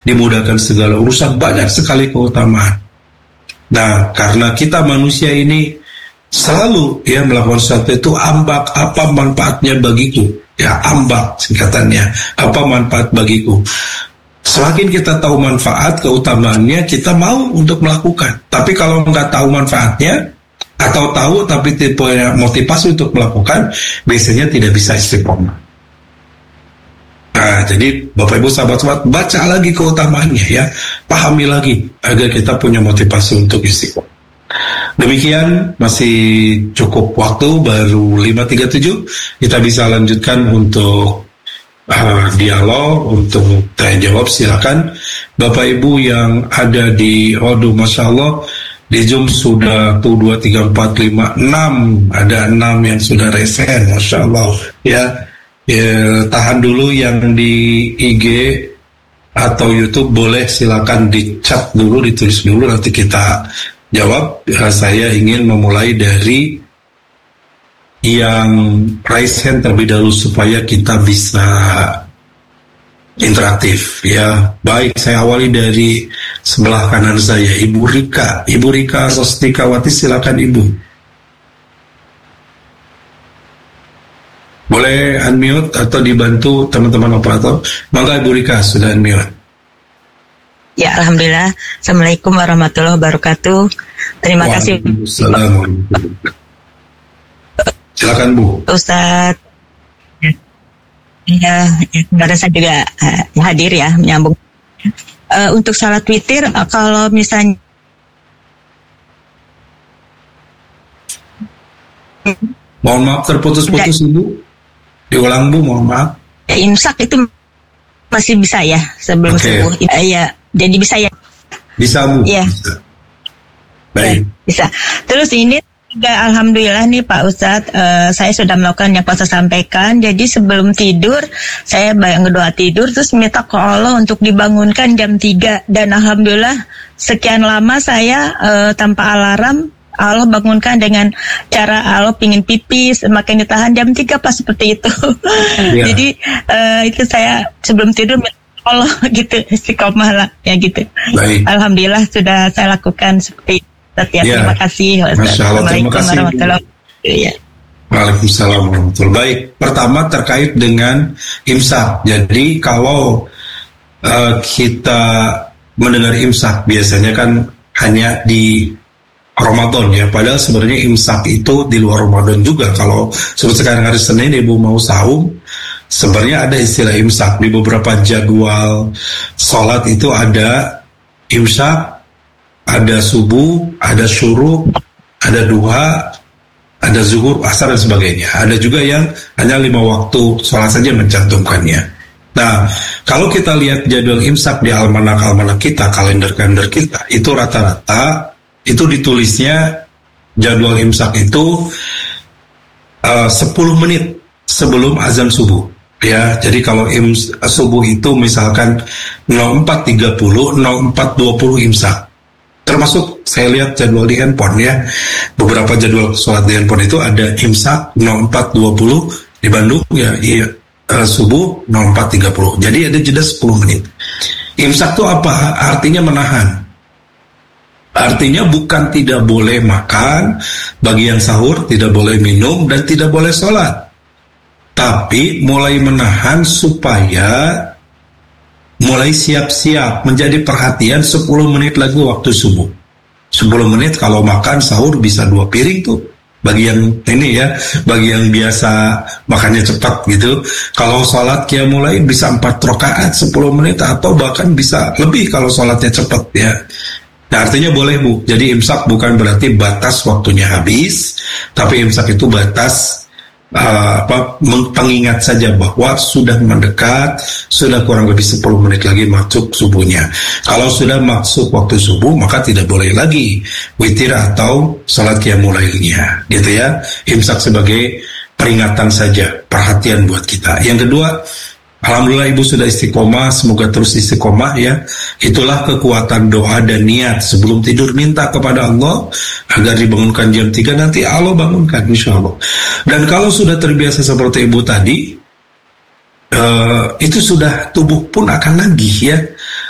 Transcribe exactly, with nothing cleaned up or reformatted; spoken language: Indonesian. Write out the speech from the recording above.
dimudahkan segala urusan, banyak sekali keutamaan. Nah, karena kita manusia ini selalu ya melakukan sesuatu itu ambak, apa manfaatnya bagiku, ya ambak singkatannya, apa manfaat bagiku. Semakin kita tahu manfaat, keutamaannya, kita mau untuk melakukan. Tapi kalau nggak tahu manfaatnya, atau tahu tapi tidak punya motivasi untuk melakukan, biasanya tidak bisa istiqomah. Nah, jadi Bapak Ibu sahabat-sahabat, baca lagi keutamaannya ya, pahami lagi agar kita punya motivasi untuk istiqomah. Demikian, masih cukup waktu, baru lima tiga puluh tujuh, kita bisa lanjutkan untuk uh, dialog, untuk tanya jawab. Silakan Bapak Ibu yang ada di, waduh Masya Allah, di Zoom sudah tuh dua, tiga, empat, lima, enam, ada enam yang sudah resen, Masya Allah ya. Ya, tahan dulu yang di I G atau YouTube, boleh silakan dicat dulu, ditulis dulu, nanti kita jawab. Saya ingin memulai dari yang raise hand terlebih dahulu supaya kita bisa interaktif ya. Baik, saya awali dari sebelah kanan saya, Ibu Rika. Ibu Rika Rostikawati, silakan Ibu. Boleh unmute atau dibantu teman-teman operator. Maka Ibu Rika sudah unmute. Ya, alhamdulillah. Assalamualaikum warahmatullahi wabarakatuh. Terima kasih. Assalamualaikum. Silakan Bu. Ustaz. Ya, ya saya juga uh, hadir ya, menyambung. Uh, untuk salat witir, uh, kalau misalnya mohon maaf terputus-putus Ibu. Diulang Bu, mohon maaf. Ya, imsak itu masih bisa ya sebelum okay. subuh. Ya, ya, jadi bisa ya. Bisa Bu. Ya. Bisa. Baik. Ya, bisa. Terus ini juga alhamdulillah nih Pak Ustadz, uh, saya sudah melakukan yang Pak Ustadz sampaikan. Jadi sebelum tidur, saya bayang ngedoa tidur, terus minta ke Allah untuk dibangunkan jam tiga. Dan alhamdulillah sekian lama saya uh, tanpa alarm, Allah bangunkan dengan cara Allah pingin pipis, makin ditahan jam tiga pas seperti itu. Ya. Jadi uh, itu saya sebelum tidur minta Allah gitu, istiqomah lah ya gitu. Baik. Alhamdulillah sudah saya lakukan seperti itu. Ya, ya, terima kasih. Masya Allah, terima kasih. Ya. Waalaikumsalam warahmatullahi. Baik, pertama terkait dengan imsak. Jadi kalau uh, kita mendengar imsak biasanya kan hanya di Ramadan ya. Padahal sebenarnya imsak itu di luar Ramadan juga. Kalau seperti sekarang hari Senin Ibu mau saum, sebenarnya ada istilah imsak. Di beberapa jadwal sholat itu ada imsak, ada subuh, ada syuruk, ada duha, ada zuhur, asar dan sebagainya. Ada juga yang hanya lima waktu sholat saja mencantumkannya. Nah, kalau kita lihat jadwal imsak di almanak-almanak kita, kalender-kalender kita, itu rata-rata itu ditulisnya jadwal imsak itu uh, sepuluh menit sebelum azan subuh. Ya, jadi kalau im, subuh itu misalkan nol empat tiga puluh, nol empat dua puluh imsak. Termasuk saya lihat jadwal di handphone ya, beberapa jadwal sholat di handphone itu ada imsak nol empat dua puluh di Bandung ya, iya, uh, subuh nol empat tiga puluh. Jadi ada jeda sepuluh menit. Imsak itu apa? Artinya menahan. Artinya bukan tidak boleh makan, bagi yang sahur tidak boleh minum dan tidak boleh sholat, tapi mulai menahan supaya mulai siap-siap, menjadi perhatian sepuluh menit lagi waktu subuh. sepuluh menit kalau makan sahur bisa dua piring tuh. Bagi yang ini ya, bagi yang biasa makannya cepat gitu. Kalau sholat kia mulai bisa empat rakaat sepuluh menit atau bahkan bisa lebih kalau sholatnya cepat ya. Nah, artinya boleh Bu. Jadi imsak bukan berarti batas waktunya habis, tapi imsak itu batas Uh, apa, pengingat saja bahwa sudah mendekat, sudah kurang lebih sepuluh menit lagi masuk subuhnya. Kalau sudah masuk waktu subuh, maka tidak boleh lagi witir atau salat qiyamul lailnya, gitu ya. Imsak sebagai peringatan saja, perhatian buat kita. Yang kedua, alhamdulillah Ibu sudah istiqomah, semoga terus istiqomah ya. Itulah kekuatan doa dan niat sebelum tidur, minta kepada Allah agar dibangunkan jam tiga, nanti Allah bangunkan insya Allah. Dan kalau sudah terbiasa seperti Ibu tadi, uh, itu sudah tubuh pun akan nagih ya.